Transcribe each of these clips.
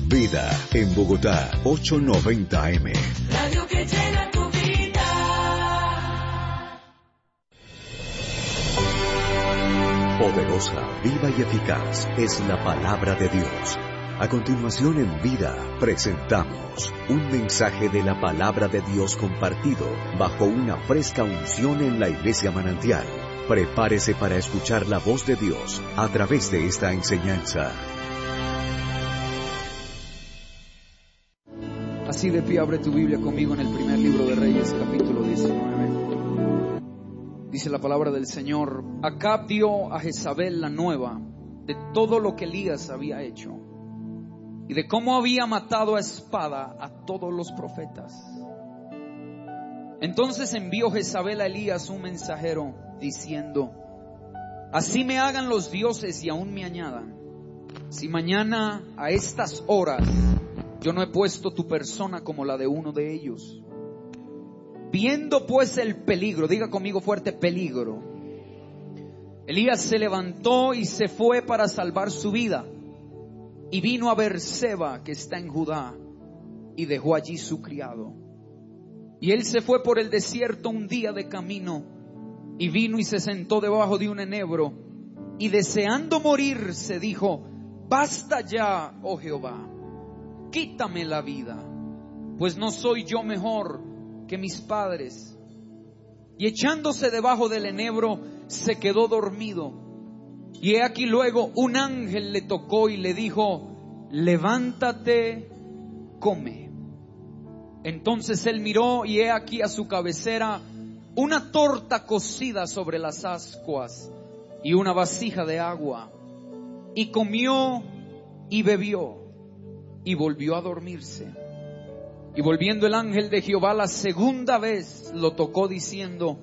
Vida en Bogotá, 890 AM. Radio que llena tu vida. Poderosa, viva y eficaz es la palabra de Dios. A continuación en Vida presentamos un mensaje de la palabra de Dios compartido bajo una fresca unción en la Iglesia Manantial. Prepárese para escuchar la voz de Dios a través de esta enseñanza. Así de pie, abre tu Biblia conmigo en el primer libro de Reyes, capítulo 19. Dice la palabra del Señor: Acab dio a Jezabel la nueva de todo lo que Elías había hecho y de cómo había matado a espada a todos los profetas. Entonces envió Jezabel a Elías un mensajero diciendo: Así me hagan los dioses y aún me añadan, si mañana a estas horas yo no he puesto tu persona como la de uno de ellos. Viendo pues el peligro, diga conmigo fuerte: peligro, Elías se levantó y se fue para salvar su vida, y vino a Beerseba, que está en Judá, y dejó allí su criado. Y él se fue por el desierto un día de camino, y vino y se sentó debajo de un enebro, y deseando morir se dijo: Basta ya, oh Jehová, quítame la vida, pues no soy yo mejor que mis padres. Y echándose debajo del enebro se quedó dormido. Y he aquí luego un ángel le tocó y le dijo: levántate, come. Entonces él miró y he aquí a su cabecera una torta cocida sobre las ascuas y una vasija de agua. Y comió y bebió y volvió a dormirse. Y volviendo el ángel de Jehová la segunda vez lo tocó diciendo: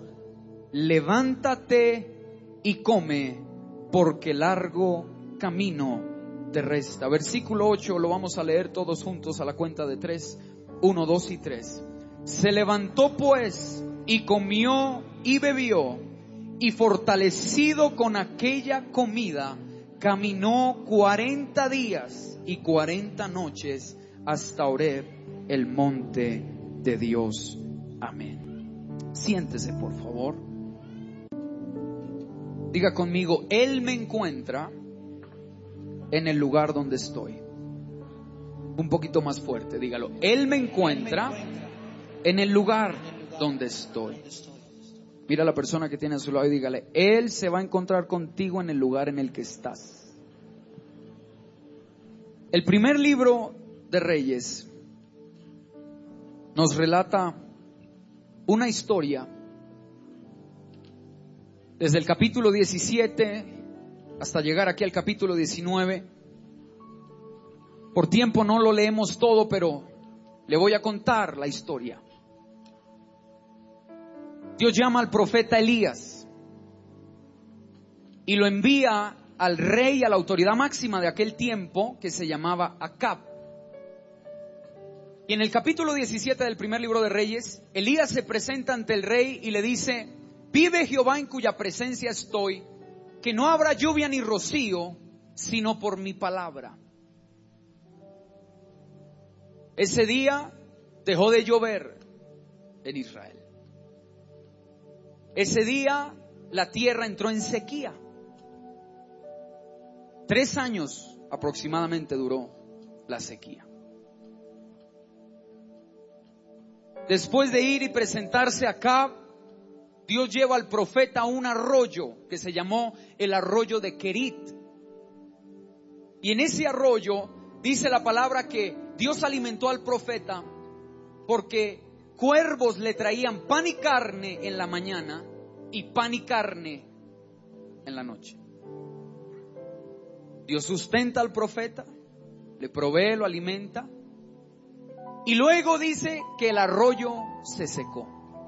levántate y come, porque largo camino te resta. Versículo 8, lo vamos a leer todos juntos a la cuenta de 3. 1, 2 y 3. Se levantó pues y comió y bebió, y fortalecido con aquella comida, caminó 40 días y 40 noches hasta Horeb, el monte de Dios. Amén. Siéntese, por favor. Diga conmigo: Él me encuentra en el lugar donde estoy. Un poquito más fuerte, dígalo: Él me encuentra en el lugar donde estoy. Mira a la persona que tiene a su lado y dígale: Él se va a encontrar contigo en el lugar en el que estás. El primer libro de Reyes nos relata una historia desde el capítulo 17 hasta llegar aquí al capítulo 19. Por tiempo no lo leemos todo, pero le voy a contar la historia. Dios llama al profeta Elías y lo envía al rey, a la autoridad máxima de aquel tiempo, que se llamaba Acab. Y en el capítulo 17 del primer libro de Reyes, Elías se presenta ante el rey y le dice: vive Jehová en cuya presencia estoy, que no habrá lluvia ni rocío, sino por mi palabra. Ese día dejó de llover en Israel. Ese día la tierra entró en sequía. 3 años aproximadamente duró la sequía. Después de ir y presentarse a Acab, Dios lleva al profeta a un arroyo que se llamó el arroyo de Kerit. Y en ese arroyo dice la palabra que Dios alimentó al profeta porque cuervos le traían pan y carne en la mañana y pan y carne en la noche. Dios sustenta al profeta, le provee, lo alimenta, y luego dice que el arroyo se secó.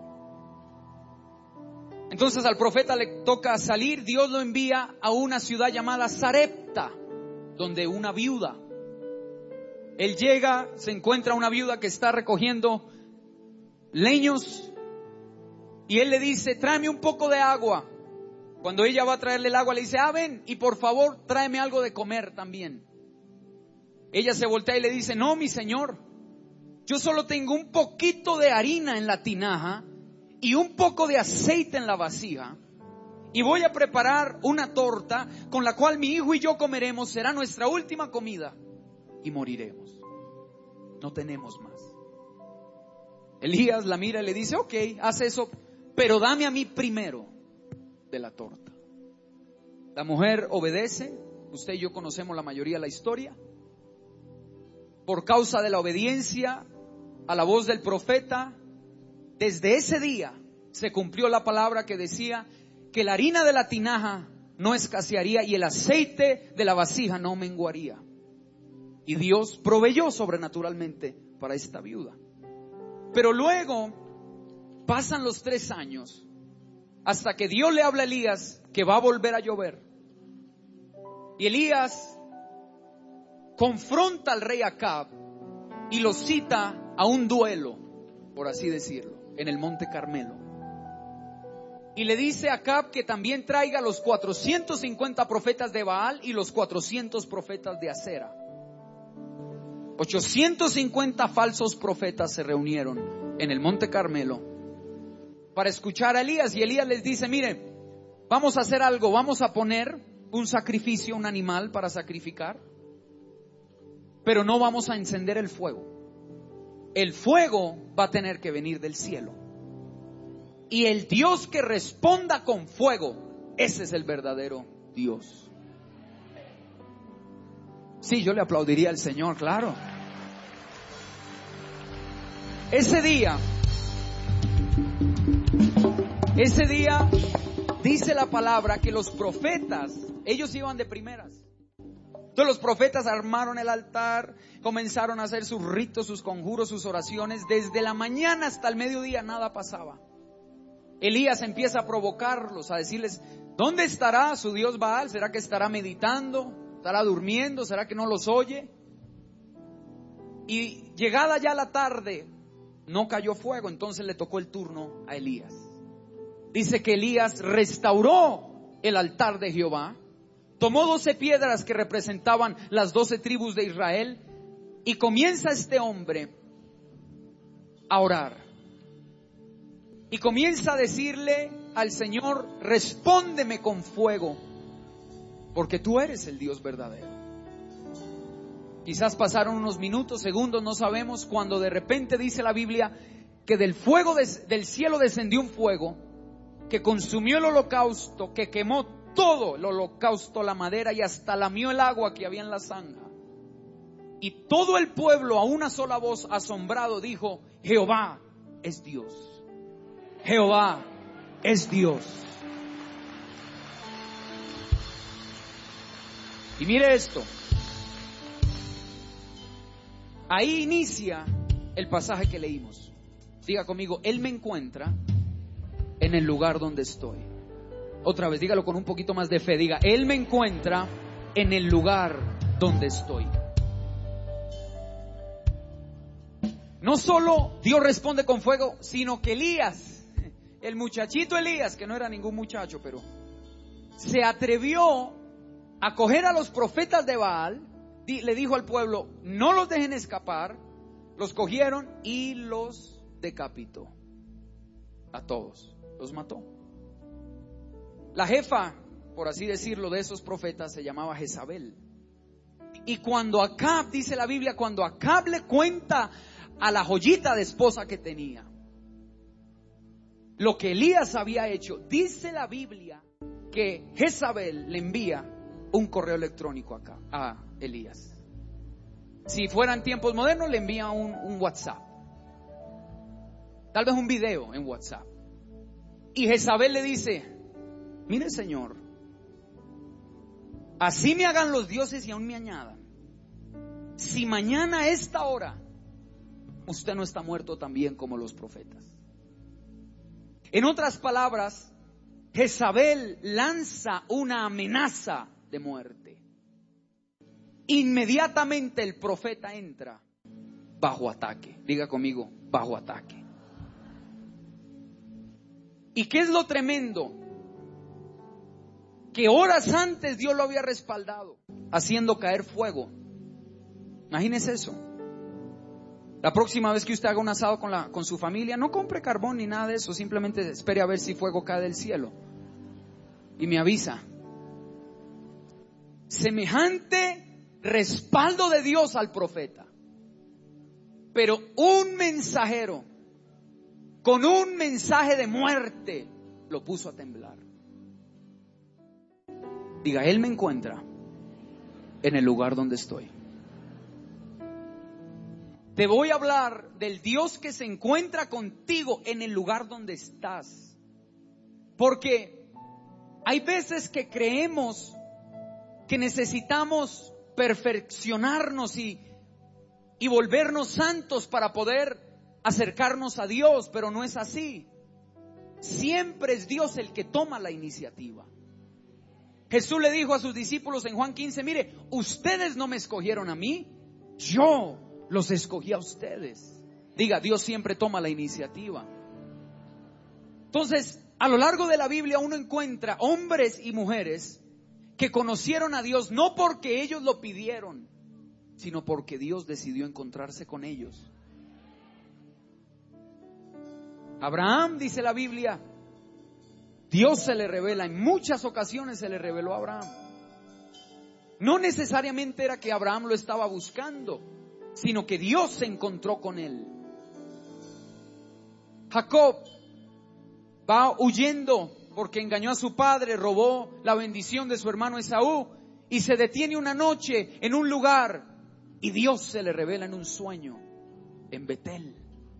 Entonces al profeta le toca salir. Dios lo envía a una ciudad llamada Sarepta, donde una viuda. Él llega, se encuentra una viuda que está recogiendo leños y él le dice: tráeme un poco de agua. Cuando ella va a traerle el agua, le dice: ven y por favor tráeme algo de comer también. Ella se voltea y le dice: no, mi señor, yo solo tengo un poquito de harina en la tinaja y un poco de aceite en la vasija, y voy a preparar una torta con la cual mi hijo y yo comeremos, será nuestra última comida y moriremos. No tenemos más. Elías la mira y le dice: ok, haz eso, pero dame a mí primero de la torta. La mujer obedece. Usted y yo conocemos la mayoría de la historia. Por causa de la obediencia a la voz del profeta, desde ese día se cumplió la palabra que decía que la harina de la tinaja no escasearía y el aceite de la vasija no menguaría. Y Dios proveyó sobrenaturalmente para esta viuda. Pero luego pasan los 3 años hasta que Dios le habla a Elías que va a volver a llover. Y Elías confronta al rey Acab y lo cita a un duelo, por así decirlo, en el monte Carmelo. Y le dice a Acab que también traiga los 450 profetas de Baal y los 400 profetas de Acera. 850 falsos profetas se reunieron en el monte Carmelo para escuchar a Elías. Y Elías les dice: miren, vamos a hacer algo, vamos a poner un sacrificio, un animal para sacrificar, pero no vamos a encender el fuego. El fuego va a tener que venir del cielo. Y el Dios que responda con fuego, ese es el verdadero Dios. Sí, yo le aplaudiría al Señor, claro. Ese día dice la palabra que los profetas, ellos iban de primeras. Entonces los profetas armaron el altar, comenzaron a hacer sus ritos, sus conjuros, sus oraciones. Desde la mañana hasta el mediodía nada pasaba. Elías empieza a provocarlos, a decirles: ¿dónde estará su Dios Baal? ¿Será que estará meditando? ¿Estará durmiendo? ¿Será que no los oye? Y llegada ya la tarde, no cayó fuego. Entonces le tocó el turno a Elías. Dice que Elías restauró el altar de Jehová, tomó 12 piedras que representaban las 12 tribus de Israel, y comienza este hombre a orar. Y comienza a decirle al Señor: respóndeme con fuego, porque tú eres el Dios verdadero. Quizás pasaron unos minutos, segundos, no sabemos, cuando de repente dice la Biblia que del fuego del cielo descendió un fuego que consumió el holocausto, que quemó todo el holocausto, la madera, y hasta lamió el agua que había en la zanja. Y todo el pueblo a una sola voz, asombrado, dijo: Jehová es Dios. Jehová es Dios. Y mire esto. Ahí inicia el pasaje que leímos. Diga conmigo: Él me encuentra en el lugar donde estoy. Otra vez, dígalo con un poquito más de fe. Diga: Él me encuentra en el lugar donde estoy. No solo Dios responde con fuego, sino que Elías, el muchachito Elías, que no era ningún muchacho, pero se atrevió a coger a los profetas de Baal. Le dijo al pueblo: no los dejen escapar. Los cogieron y los decapitó. A todos los mató. La jefa, por así decirlo, de esos profetas se llamaba Jezabel. Y cuando Acab, dice la Biblia, cuando Acab le cuenta a la joyita de esposa que tenía lo que Elías había hecho, dice la Biblia que Jezabel le envía un correo electrónico acá a Elías. Si fueran tiempos modernos, le envía un WhatsApp, tal vez un video en WhatsApp. Y Jezabel le dice: mire, Señor, así me hagan los dioses y aún me añadan, si mañana a esta hora usted no está muerto también como los profetas. En otras palabras, Jezabel lanza una amenaza de muerte. Inmediatamente el profeta entra bajo ataque. Diga conmigo: bajo ataque. ¿Y qué es lo tremendo? Que horas antes Dios lo había respaldado, haciendo caer fuego Imagínese eso. La próxima vez que usted haga un asado con su familia, no compre carbón ni nada de eso. Simplemente espere a ver si fuego cae del cielo y me avisa. Semejante respaldo de Dios al profeta. Pero un mensajero con un mensaje de muerte lo puso a temblar. Diga, Él me encuentra en el lugar donde estoy. Te voy a hablar del Dios que se encuentra contigo en el lugar donde estás. Porque hay veces que creemos que necesitamos perfeccionarnos y volvernos santos para poder acercarnos a Dios, pero no es así. Siempre es Dios el que toma la iniciativa. Jesús le dijo a sus discípulos en Juan 15, mire, ustedes no me escogieron a mí, yo los escogí a ustedes. Diga, Dios siempre toma la iniciativa. Entonces, a lo largo de la Biblia uno encuentra hombres y mujeres que conocieron a Dios no porque ellos lo pidieron, sino porque Dios decidió encontrarse con ellos. Abraham, dice la Biblia, Dios se le revela, en muchas ocasiones se le reveló a Abraham. No necesariamente era que Abraham lo estaba buscando, sino que Dios se encontró con él. Jacob va huyendo porque engañó a su padre, robó la bendición de su hermano Esaú y se detiene una noche en un lugar y Dios se le revela en un sueño en Betel.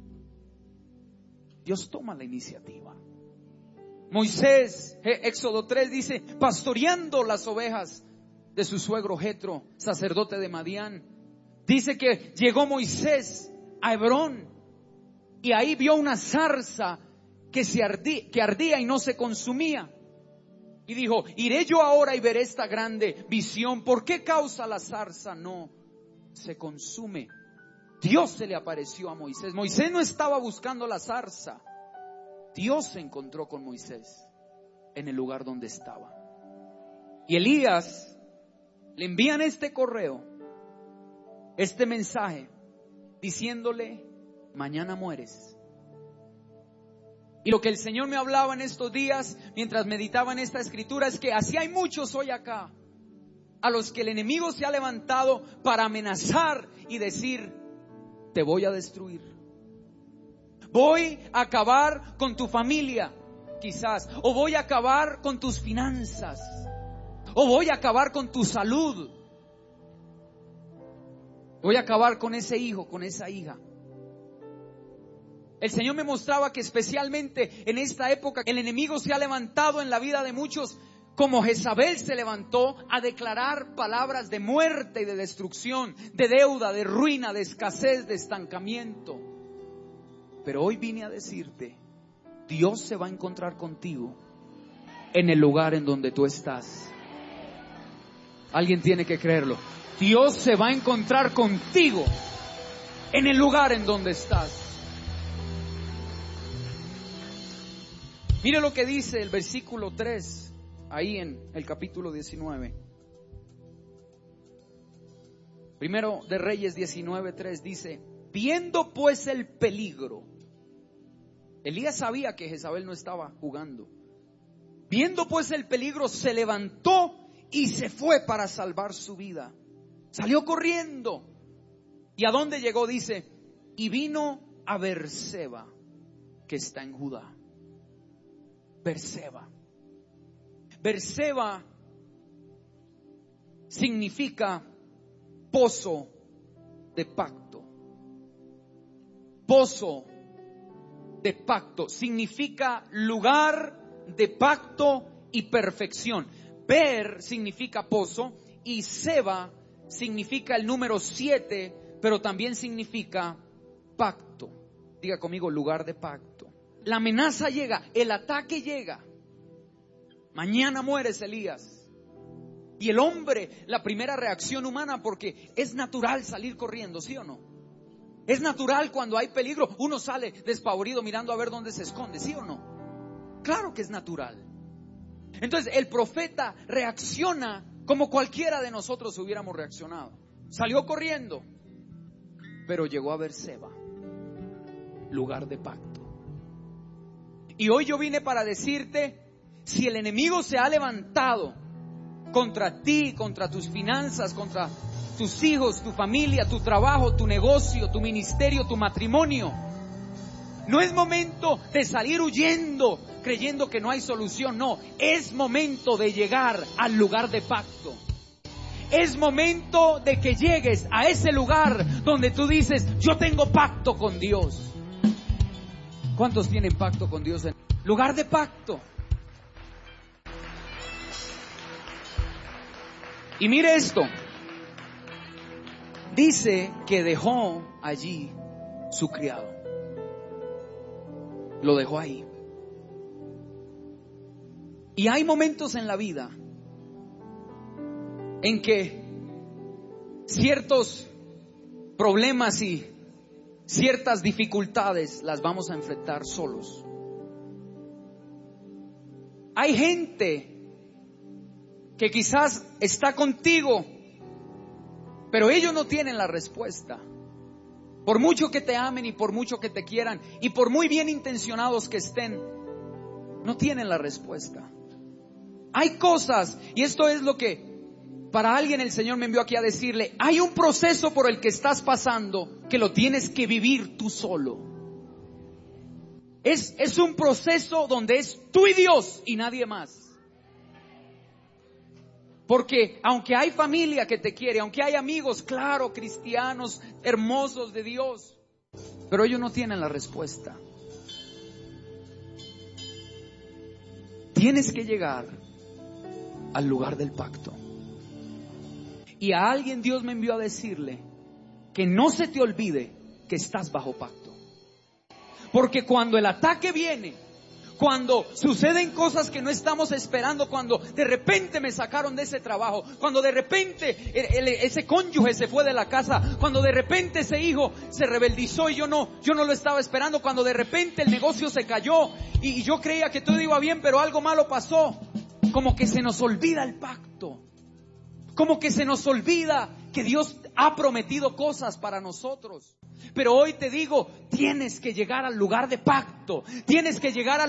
Dios toma la iniciativa. Moisés, Éxodo 3 dice, pastoreando las ovejas de su suegro Jetro, sacerdote de Madián. Dice que llegó Moisés a Hebrón y ahí vio una zarza que ardía y no se consumía. Y dijo, iré yo ahora y veré esta grande visión. ¿Por qué causa la zarza no se consume? Dios se le apareció a Moisés. Moisés no estaba buscando la zarza. Dios se encontró con Moisés en el lugar donde estaba. Y Elías le envían este correo, este mensaje, diciéndole, mañana mueres. Y lo que el Señor me hablaba en estos días, mientras meditaba en esta escritura, es que así hay muchos hoy acá, a los que el enemigo se ha levantado para amenazar y decir, te voy a destruir. Voy a acabar con tu familia, quizás, o voy a acabar con tus finanzas, o voy a acabar con tu salud. Voy a acabar con ese hijo, con esa hija. El Señor me mostraba que especialmente en esta época el enemigo se ha levantado en la vida de muchos, como Jezabel se levantó a declarar palabras de muerte y de destrucción, de deuda, de ruina, de escasez, de estancamiento. Pero hoy vine a decirte, Dios se va a encontrar contigo en el lugar en donde tú estás. Alguien tiene que creerlo. Dios se va a encontrar contigo en el lugar en donde estás. Mire lo que dice el versículo 3, ahí en el capítulo 19. Primero de Reyes 19:3 dice, viendo pues el peligro, Elías sabía que Jezabel no estaba jugando. Viendo pues el peligro, se levantó y se fue para salvar su vida. Salió corriendo. ¿Y a dónde llegó? Dice, y vino a Berseba, que está en Judá. Berseba. Berseba significa pozo de pacto. Pozo de pacto significa lugar de pacto y perfección. Ber significa pozo y Seba significa el número 7, pero también significa pacto. Diga conmigo, lugar de pacto. La amenaza llega, el ataque llega. Mañana mueres, Elías. Y el hombre, la primera reacción humana, porque es natural salir corriendo, ¿sí o no? Es natural cuando hay peligro, uno sale despavorido mirando a ver dónde se esconde, ¿sí o no? Claro que es natural. Entonces el profeta reacciona como cualquiera de nosotros hubiéramos reaccionado. Salió corriendo. pero llegó a Berseba, lugar de pacto. Y hoy yo vine para decirte, si el enemigo se ha levantado contra ti, contra tus finanzas, contra tus hijos, tu familia, tu trabajo, tu negocio, tu ministerio, tu matrimonio, no es momento de salir huyendo creyendo que no hay solución. No, es momento de llegar al lugar de pacto. Es momento de que llegues a ese lugar donde tú dices, yo tengo pacto con Dios. ¿Cuántos tienen pacto con Dios? En lugar de pacto. Y mire esto. Dice que dejó allí su criado. Lo dejó ahí. Y hay momentos en la vida en que ciertos problemas y ciertas dificultades las vamos a enfrentar solos. Hay gente que quizás está contigo, pero ellos no tienen la respuesta. Por mucho que te amen y por mucho que te quieran y por muy bien intencionados que estén, no tienen la respuesta. Hay cosas, y esto es lo que para alguien el Señor me envió aquí a decirle, hay un proceso por el que estás pasando que lo tienes que vivir tú solo. Es un proceso donde es tú y Dios y nadie más. Porque aunque hay familia que te quiere, aunque hay amigos, claro, cristianos, hermosos de Dios, pero ellos no tienen la respuesta. Tienes que llegar al lugar del pacto. Y a alguien Dios me envió a decirle que no se te olvide que estás bajo pacto. Porque cuando el ataque viene, cuando suceden cosas que no estamos esperando, cuando de repente me sacaron de ese trabajo, cuando de repente ese cónyuge se fue de la casa, cuando de repente ese hijo se rebeldizó y yo no lo estaba esperando, cuando de repente el negocio se cayó y yo creía que todo iba bien, pero algo malo pasó, como que se nos olvida el pacto, como que se nos olvida que Dios ha prometido cosas para nosotros. Pero hoy te digo, tienes que llegar al lugar de pacto, tienes que llegar al